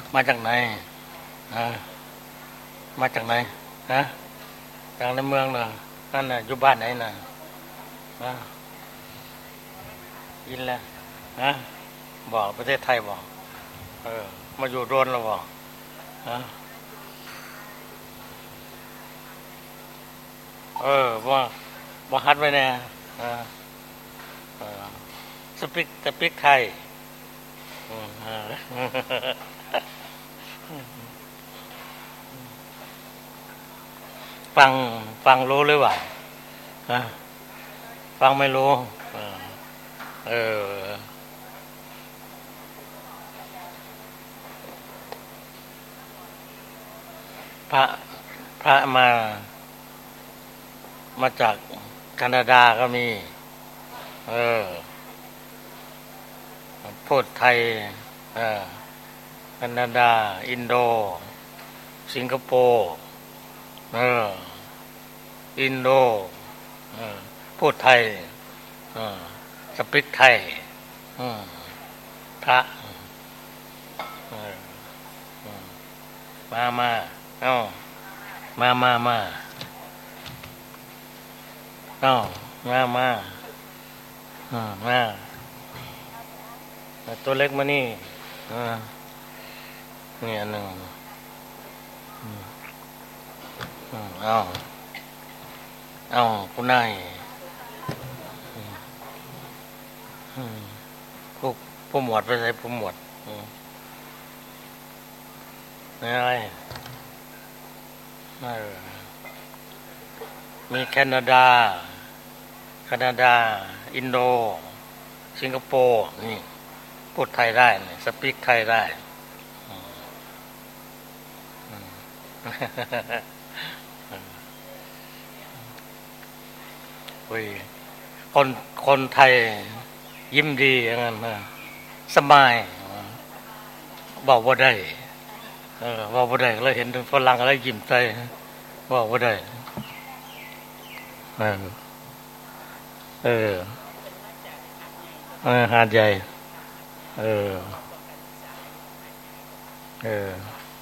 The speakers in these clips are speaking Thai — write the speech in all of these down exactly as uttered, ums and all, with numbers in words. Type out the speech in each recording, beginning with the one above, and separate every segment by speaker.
Speaker 1: มาจากไหนอ่ามาจากไหนนะจากในเมืองเหรอนั่นน่ะอยู่บ้านไหนน่ะนะยินแล้วนะบอกประเทศไทยบอกเออมาอยู่โดนแล้วบอกนะเออว่าว่าฮัดไว้แน่อ่าเออสปิกสปิกไทยฟังฟังรู้หรือเปล่าฟังไม่รู้เออพระพระมามาจากแคนาดาก็มีเออพูดไทยเออแคนาดาอินโดสิงคโปร์เอออินโดเออพูดไทยเออสปิกไทยพระเออมามาเอ้ามามามาเอ้ามามาอ่ามาตัวเล็กมานี่อ่านี่อันหนึ่งเอาเอาคุณนายผู้ผู้หมวดไปใส่ผู้หมวดนี่อะไรมีแคนาดาแคนาดาอินโดสิงคโปร์นี่พูดไทยได้สปีกไทยได้อุ้ยคนคนไทยยิ้มดีอย่างนั้นนะสบายบอกว่าได้เออบอกว่าได้แล้วเห็นฝรั่งแล้วยิ้มใจบอกว่าได้เออเออเออหาดใหญ่เออเออ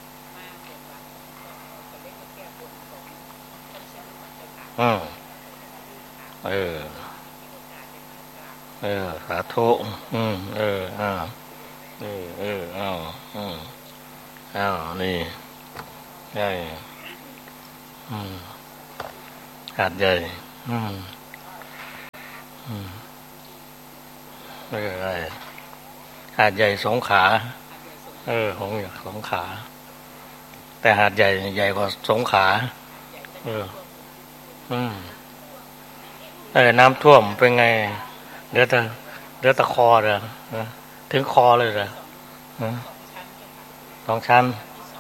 Speaker 1: อืมเออเออสาธุอืมเอออ่าเออเอออ้าวอืมอ้าวนี่ใหญ่อืมหาดใหญ่อืมอืมเอออะไรหาดใหญ่สงขลาเออของสงขลาแต่หาดใหญ่ใหญ่กว่าสงขลาเอออืมเออน้ำท่วมเป็นไงเหลือแต่เหลือแต่คอเลยถึงคอเลยเหรอสองชั้น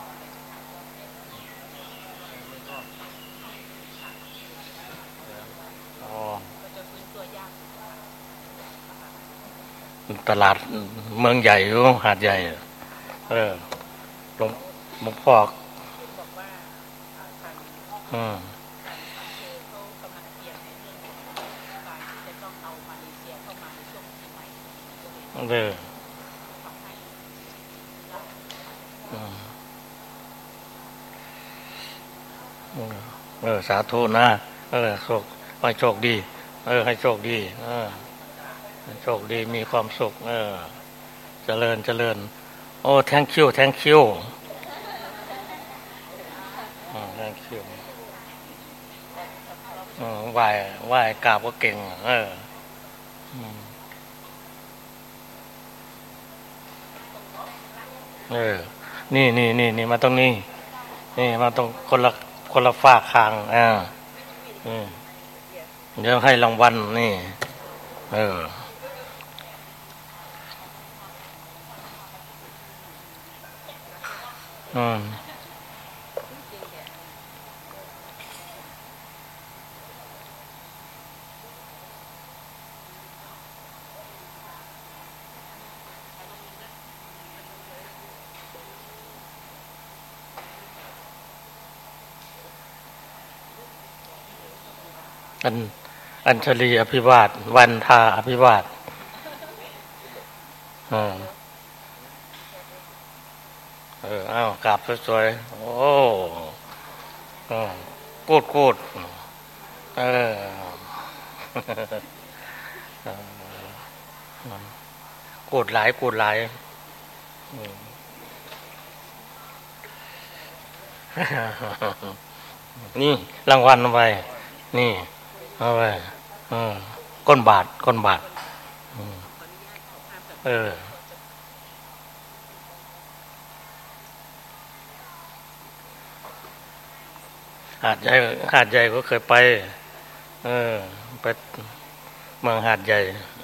Speaker 1: ตลาดเมืองใหญ่อยู่หาดใหญ่เออหลวงหลวงพ่ออืมเออเออสาธุนะเออโชคให้โชคดีเออให้โชคดีเออโชคดีมีความสุขเออเจริญเจริญโอ้ thank you thank you อ๋อ thank you อ๋อไหว้ไหว้กราบก็เก่งเออเออนี่นี่นี่นี่มาตรงนี้นี่มาตรงคนละคนละฝากคางอ่าอืมเดี๋ยวให้รางวัลนี่เอออืมอันอัญชลีอภิวาทวันทาอภิวาทอืมเอออ้าวกราบสวยๆโอ้อืมกูดกูดเออกูดหลายกูดหลายนี่รางวัลเอาไปนี่เอาไปก้นบาทก้นบาทเออหาดใหญ่หาดใหญ่ก็เคยไปเออไปเมืองหาดใหญ่